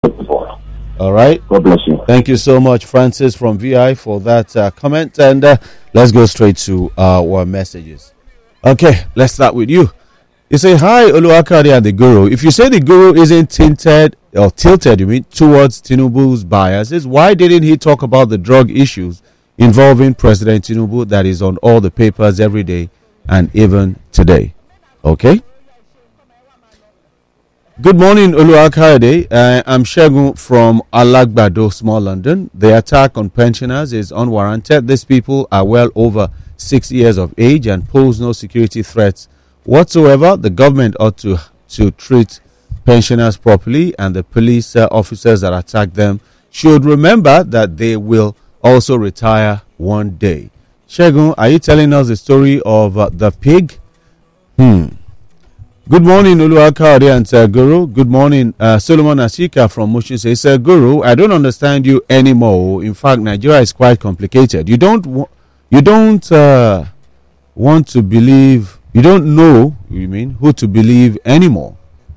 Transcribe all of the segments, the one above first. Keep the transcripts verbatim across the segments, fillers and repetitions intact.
All right. God bless you. Thank you so much, Francis from V I, for that uh, comment. And uh, let's go straight to uh, our messages. Okay, let's start with you. You say, hi, Oluwakari and the Guru. If you say the Guru isn't tinted or tilted, you mean, towards Tinubu's biases, why didn't he talk about the drug issues involving President Tinubu that is on all the papers every day and even today? Okay. Good morning, Oluwakari. Uh, I'm Shegun from Alagbado, Small London. The attack on pensioners is unwarranted. These people are well over six years of age and pose no security threats whatsoever. The government ought to, to treat pensioners properly, and the police uh, officers that attack them should remember that they will also retire one day. Shegun, are you telling us the story of uh, the pig? Hmm. Good morning, Oluwakari and uh, Guru. Good morning, uh, Solomon Asika from Mushin says, uh, Guru, I don't understand you anymore. In fact, Nigeria is quite complicated. You don't, wa- you don't uh, want to believe. You don't know, you mean, who to believe anymore.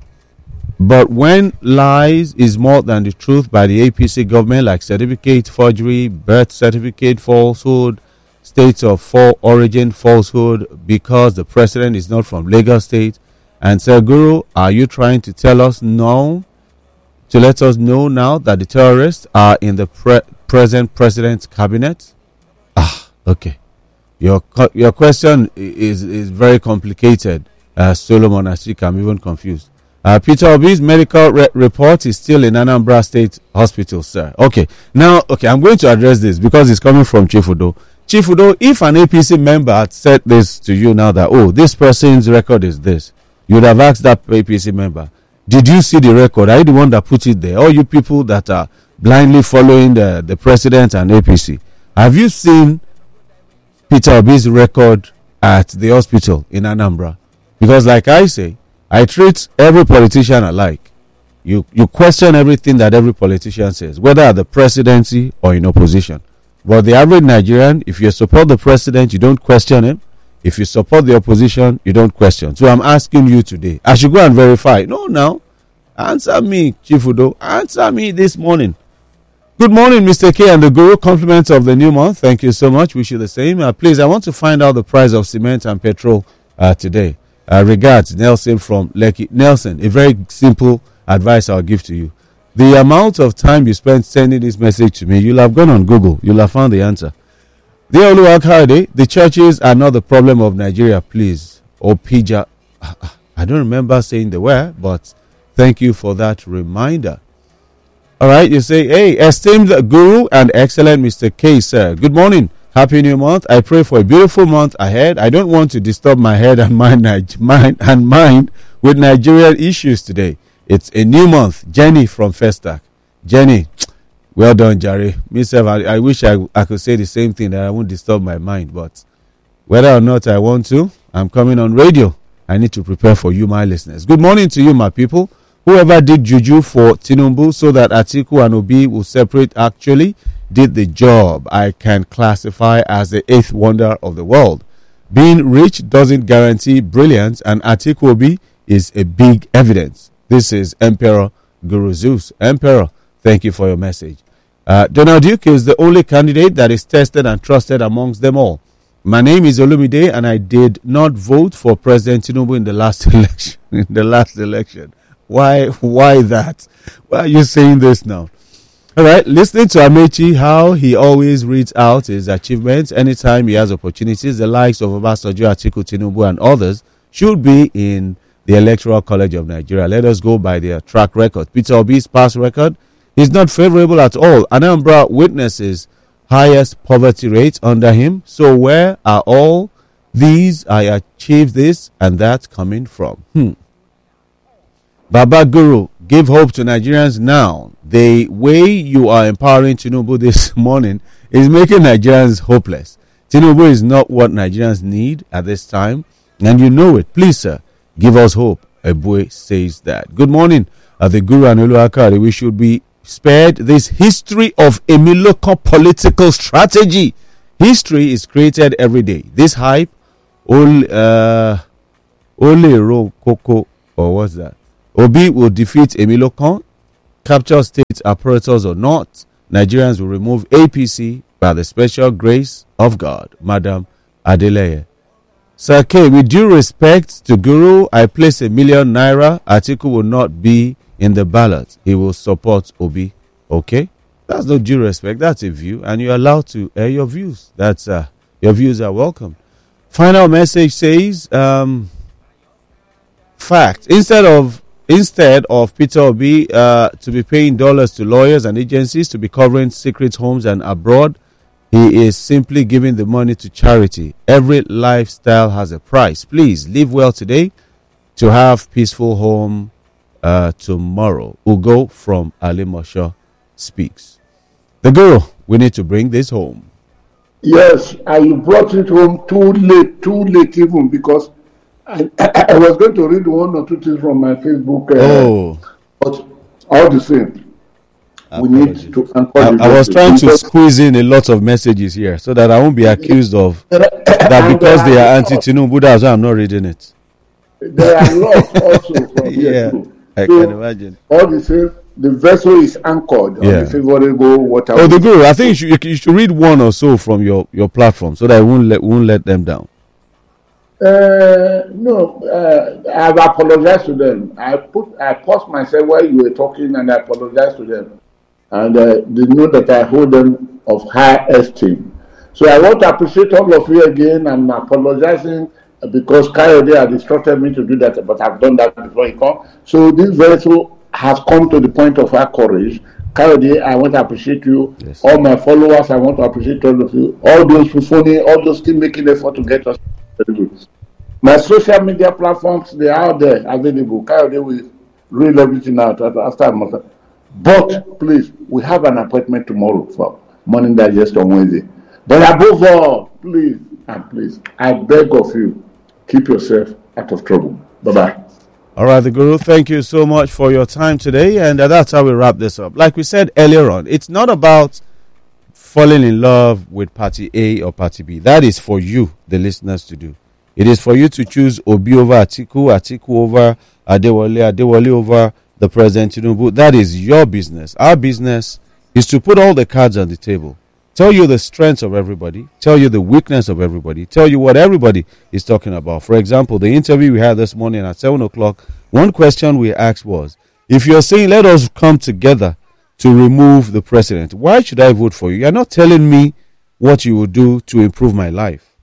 But when lies is more than the truth by the A P C government, like certificate forgery, birth certificate falsehood, states of for origin falsehood, because the president is not from Lagos State. And Sir Guru, are you trying to tell us now, to let us know now that the terrorists are in the pre- present president's cabinet? Ah, okay. Your your question is, is very complicated, uh, Solomon Ashika. I'm even confused. Uh, Peter Obi's medical re- report is still in Anambra State Hospital, sir. Okay. Now, okay, I'm going to address this because it's coming from Chief Udo. Chief Udo, if an A P C member had said this to you now that, oh, this person's record is this, you would have asked that A P C member, did you see the record? Are you the one that put it there? All you people that are blindly following the, the president and A P C, have you seen Peter Obi's record at the hospital in Anambra? Because like I say, I treat every politician alike. You, you question everything that every politician says, whether at the presidency or in opposition. But the average Nigerian, if you support the president, you don't question him. If you support the opposition, you don't question. So I'm asking you today, I should go and verify. No, now, answer me, Chief Udo. Answer me this morning. Good morning, Mister K and the Guru. Compliments of the new month. Thank you so much. Wish you the same. Uh, please, I want to find out the price of cement and petrol uh, today. Uh, regards, Nelson from Lekki. Nelson, a very simple advice I'll give to you. The amount of time you spent sending this message to me, you'll have gone on Google. You'll have found the answer. Dear Oluwakari, the churches are not the problem of Nigeria, please. Opija. I don't remember saying the word, but thank you for that reminder. All right, you say, hey, esteemed Guru and excellent Mister K, sir. Good morning. Happy new month. I pray for a beautiful month ahead. I don't want to disturb my head and mind, mind and mind with Nigerian issues today. It's a new month. Jenny from Festac. Jenny, well done, Jerry. Myself, I, I wish I, I could say the same thing, that I won't disturb my mind. But whether or not I want to, I'm coming on radio. I need to prepare for you, my listeners. Good morning to you, my people. Whoever did juju for Tinubu so that Atiku and Obi will separate actually did the job. I can classify as the eighth wonder of the world. Being rich doesn't guarantee brilliance, and Atiku Obi is a big evidence. This is Emperor Guru Zeus. Emperor, thank you for your message. Uh, Donald Duke is the only candidate that is tested and trusted amongst them all. My name is Olumide, and I did not vote for President Tinubu in the last election. In the last election, why? Why that? Why are you saying this now? All right, listening to Amechi, how he always reads out his achievements anytime he has opportunities. The likes of Obasanjo, Atiku, Tinubu, and others should be in the Electoral College of Nigeria. Let us go by their track record. Peter Obi's past record is not favorable at all. Anambra witnesses highest poverty rate under him. So where are all these I achieved this and that coming from? Hmm. Baba Guru, give hope to Nigerians now. The way you are empowering Tinubu this morning is making Nigerians hopeless. Tinubu is not what Nigerians need at this time, and you know it. Please, sir, give us hope. Ebue says that. Good morning, uh, the Guru and Oluwakari. We should be spared this history of Emiloko political strategy. History is created every day. This hype, Ole uh, Ro Koko, or what's that? Obi will defeat Emiloko. capture state apparatus or not, Nigerians will remove A P C by the special grace of God. Madam Adeleye. Sir K, with due respect to Guru, I place a million naira. Atiku will not be in the ballot. He will support Obi. Okay? That's no due respect. That's a view. And you're allowed to air your views. That's uh, your views are welcome. Final message says, um, fact. Instead of instead of Peter Obi uh, to be paying dollars to lawyers and agencies to be covering secret homes and abroad, he is simply giving the money to charity. Every lifestyle has a price. Please live well today to have peaceful home uh, tomorrow. Ugo from Alimosho speaks. The Guru, we need to bring this home. Yes, and you brought it home too late, too late even, because I, I, I was going to read one or two things from my Facebook. Uh, oh. But all the same. We need to I, I was trying to squeeze in a lot of messages here so that I won't be accused of that because they are anti-Tinubu. That's why I'm not reading it. There are lots also from here yeah, too. I so can imagine. All the same, the vessel is anchored yeah. on the favorable water. Oh, the Guru, I think you should, you should read one or so from your, your platform so that I won't let won't let them down. Uh, no, uh, I've apologized to them. I put I paused myself while you were talking and I apologized to them. And uh, they know that I hold them of high esteem. So I want to appreciate all of you again. I'm apologizing because Kayode had instructed me to do that, but I've done that before he come. So this vessel has come to the point of our courage. Kayode, I want to appreciate you. Yes. All my followers, I want to appreciate all of you. All those who phone, all those still making effort to get us. My social media platforms, they are out there available. Kayode will read everything out after I'm. But please, we have an appointment tomorrow for Morning Digest on Wednesday. But above all, please and please, I beg of you, keep yourself out of trouble. Bye-bye. All right, the Guru, thank you so much for your time today. And that's how we wrap this up. Like we said earlier on, it's not about falling in love with party A or party B. That is for you, the listeners, to do. It is for you to choose Obi over Atiku, Atiku over Adewale, Adewale over the President Tinubu. That is your business. Our business is to put all the cards on the table, tell you the strengths of everybody, tell you the weakness of everybody, tell you what everybody is talking about. For example, the interview we had this morning at seven o'clock, one question we asked was, if you're saying let us come together to remove the president, why should I vote for you? You're not telling me what you will do to improve my life.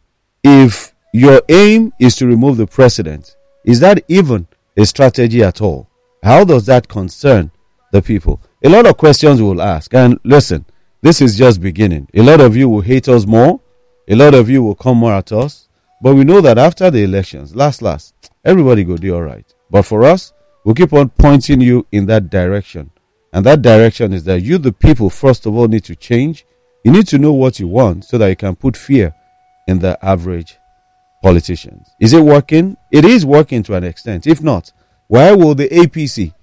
If your aim is to remove the president, is that even a strategy at all? How does that concern the people? A lot of questions we'll ask. And listen, this is just beginning. A lot of you will hate us more. A lot of you will come more at us. But we know that after the elections, last, last, everybody will do all right. But for us, we'll keep on pointing you in that direction. And that direction is that you, the people, first of all, need to change. You need to know what you want so that you can put fear in the average politicians. Is it working? It is working to an extent. If not, why will the A P C,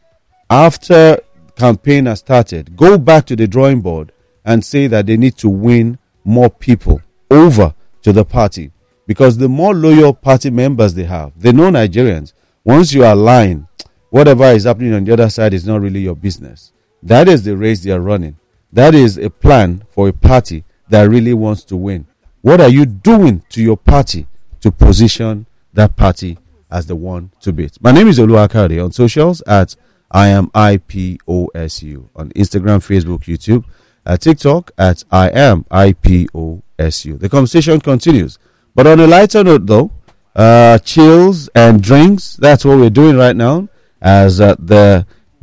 after campaign has started, go back to the drawing board and say that they need to win more people over to the party? Because the more loyal party members they have, they know Nigerians. Once you are lying, whatever is happening on the other side is not really your business. That is the race they are running. That is a plan for a party that really wants to win. What are you doing to your party to position that party as the one to beat? My name is Oluwakari. On socials at I am I P O S U. On Instagram, Facebook, YouTube, at TikTok at I am I P O S U. The conversation continues. But on a lighter note though, uh, chills and drinks, that's what we're doing right now as uh, the,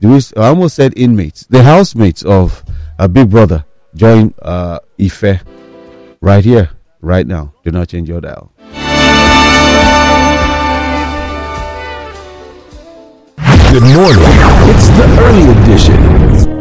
I almost said inmates, the housemates of a Big Brother join uh, Ife right here, right now. Do not change your dial. Good morning. It's the early edition.